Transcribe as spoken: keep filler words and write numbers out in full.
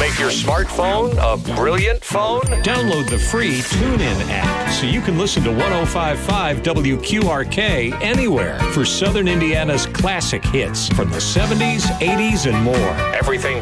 make your smartphone a brilliant phone? Download the free TuneIn app so you can listen to one oh five point five W Q R K anywhere for Southern Indiana's classic hits from the seventies, eighties, and more. Everything